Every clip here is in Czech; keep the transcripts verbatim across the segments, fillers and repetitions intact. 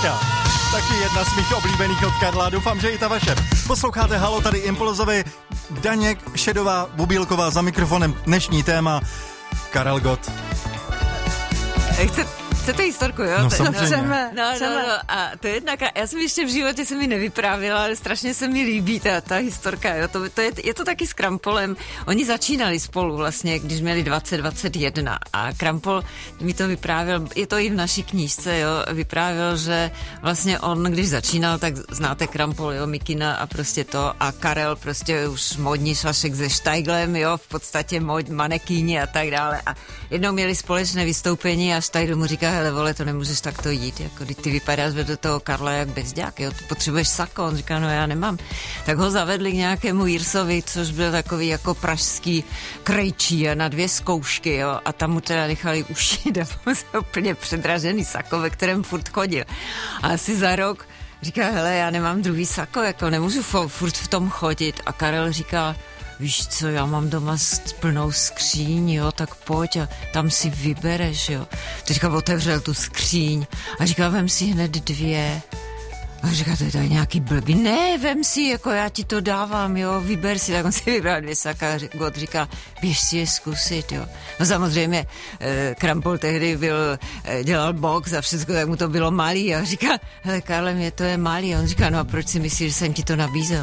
Písnička. Taky jedna z mých oblíbených od Karla, doufám, že i ta vaše. Posloucháte Halo, tady Impulzovi, Daněk, Šedová, Bubílková za mikrofonem, dnešní téma Karel Gott. Chce, chcete historku, jo? No samozřejmě. No, no, no, a to je jedna, já jsem ještě v životě se mi nevyprávila, ale strašně se mi líbí ta, ta historka, jo? To, to je, je to taky s Krampolem. Oni začínali spolu vlastně, když měli dvacet dvacet jedna a Krampol mi to vyprávěl, je to i v naší knížce, jo? Vyprávěl, že vlastně on, když začínal, tak znáte Krampol, jo? Mikina a prostě to a Karel prostě už módní šašek se Steiglem, jo? V podstatě mód, manekýni a tak dále a jednou měli společné vystoupení a Steigl mu říká, hele vole, to nemůžeš takto jít, jako ty vypadáš do toho Karla jak bezďák, jo, ty potřebuješ sako, on říká, no já nemám. Tak ho zavedli k nějakému Jirsovi, což byl takový jako pražský krejčí a na dvě zkoušky, jo, a tam mu teda nechali ušít a byl úplně předražený sako, ve kterém furt chodil. A asi za rok říká, hele, já nemám druhý sako, jako nemůžu furt v tom chodit. A Karel říká, víš co, já mám doma plnou skříň, jo, tak pojď a tam si vybereš, jo. Teďka otevřel tu skříň a říkal, vem si hned dvě. A říká, to je tady nějaký blbý. Ne, vem si, jako já ti to dávám, jo, vyber si. Tak on si vybral dvě saka a Gott říká, běž si je zkusit, jo. No samozřejmě, eh, Krampol tehdy byl, eh, dělal box a všechno, tak mu to bylo malý. A říká, hele, Karle, mě to je malý. A on říká, no a proč si myslíš, že jsem ti to nabízel?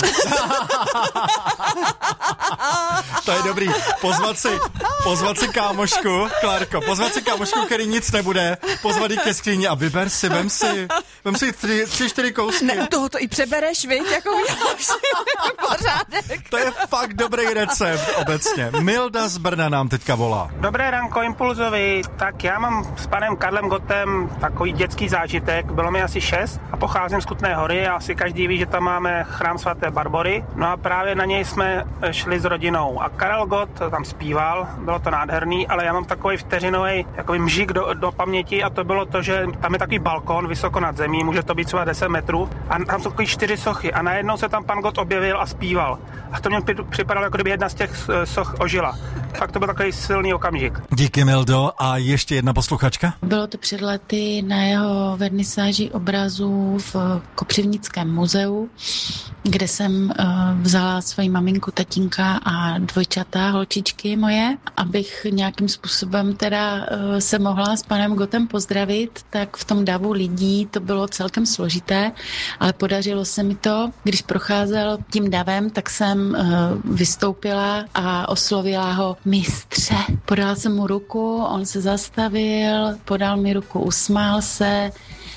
To je dobrý. Pozvat si, pozvat si kámošku, Klárko, pozvat si kámošku, který nic nebude, pozvat jí ke skříni a vyber si, vem si, vem si tři, tři čtyři kousky. Ne, u toho to i přebereš, viď, jako uděláš pořádek. To je fakt dobrý recept obecně. Milda z Brna nám teďka volá. Dobré ranko, Impulzovi. Tak já mám s panem Karlem Gottem takový dětský zážitek. Bylo mi asi šest a pocházím z Kutné Hory a asi každý ví, že tam máme chrám svaté Barbory. No a právě na něj jsme šli s rodinou a Karel Gott tam zpíval, bylo to nádherný, ale já mám takový vteřinový jakoby mžik do, do paměti a to bylo to, že tam je takový balkon vysoko nad zemí, může to být třeba deset metrů a tam jsou takový čtyři sochy a najednou se tam pan Gott objevil a zpíval. A to mě připadalo, jako kdyby jedna z těch soch ožila. Fakt to byl takový silný okamžik. Díky, Mildo. A ještě jedna posluchačka? Bylo to před lety na jeho vernisáži obrazů v Kopřivnickém muzeu, kde jsem uh, vzala svoji maminku, tatínka a dvojčata, holčičky moje, abych nějakým způsobem teda uh, se mohla s panem Gottem pozdravit, tak v tom davu lidí to bylo celkem složité, ale podařilo se mi to. Když procházel tím davem, tak jsem uh, vystoupila a oslovila ho mistře. Podala jsem mu ruku, on se zastavil, podal mi ruku, usmál se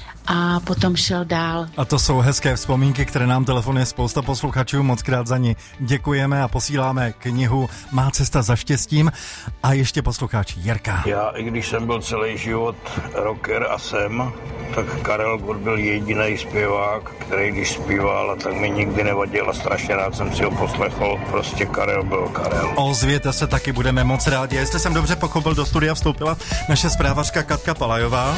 a potom šel dál. A to jsou hezké vzpomínky, které nám telefonuje spousta posluchačů, moc krát za ní děkujeme a posíláme knihu Má cesta za štěstím. A ještě posluchač Jirka. Já, i když jsem byl celý život rocker a jsem, tak Karel Gott byl jediný zpěvák, který když zpíval, tak mi nikdy nevadil a strašně rád jsem si ho poslechl. Prostě Karel byl Karel. Ozvěte se, taky budeme moc rádi. Jestli jsem dobře pochopil, do studia vstoupila naše zprávařka Katka Palajová.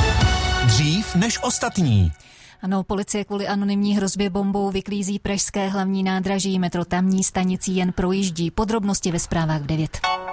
Dřív než ostatní. Ano, policie kvůli anonymní hrozbě bombou vyklízí pražské hlavní nádraží, metro tamní stanicí jen projíždí. Podrobnosti ve zprávách v devět.